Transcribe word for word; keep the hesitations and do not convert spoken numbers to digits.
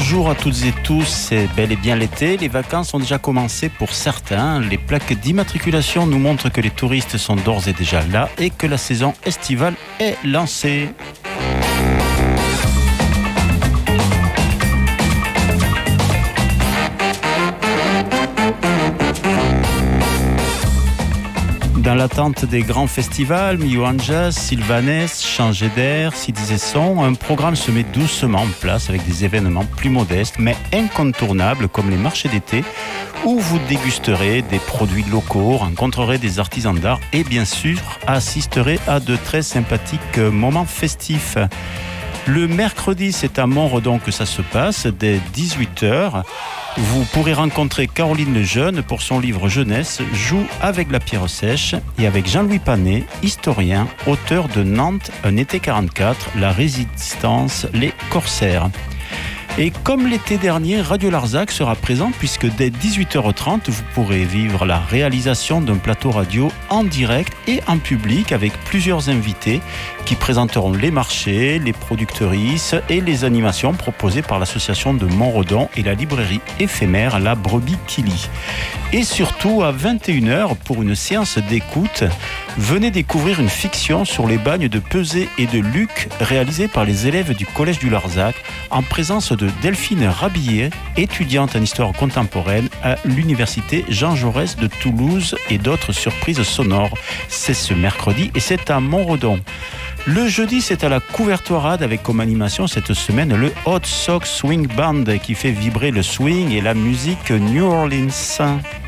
Bonjour à toutes et tous, c'est bel et bien l'été, les vacances ont déjà commencé pour certains. Les plaques d'immatriculation nous montrent que les touristes sont d'ores et déjà là et que la saison estivale est lancée. Dans l'attente des grands festivals, Milan Jazz, Sylvanès, Changer d'air, Citizen Son, un programme se met doucement en place avec des événements plus modestes mais incontournables comme les marchés d'été où vous dégusterez des produits locaux, rencontrerez des artisans d'art et bien sûr assisterez à de très sympathiques moments festifs. Le mercredi, c'est à Montredon que ça se passe, dès dix-huit heures. Vous pourrez rencontrer Caroline Lejeune pour son livre Jeunesse, Joue avec la pierre sèche, et avec Jean-Louis Panet, historien, auteur de Nantes, un été quarante-quatre, la résistance, les corsaires. Et comme l'été dernier, Radio Larzac sera présent puisque dès dix-huit heures trente, vous pourrez vivre la réalisation d'un plateau radio en direct et en public avec plusieurs invités qui présenteront les marchés, les productrices et les animations proposées par l'association de Montredon et la librairie éphémère La Brebis Kili. Et surtout, à vingt et une heures, pour une séance d'écoute, venez découvrir une fiction sur les bagnes de Pesé et de Luc réalisée par les élèves du Collège du Larzac en présence de Delphine Rabillet, étudiante en histoire contemporaine à l'université Jean Jaurès de Toulouse et d'autres surprises sonores. C'est ce mercredi et c'est à Montredon. Le jeudi, c'est à la Couvertoirade avec comme animation cette semaine le Hot Sox Swing Band qui fait vibrer le swing et la musique New Orleans.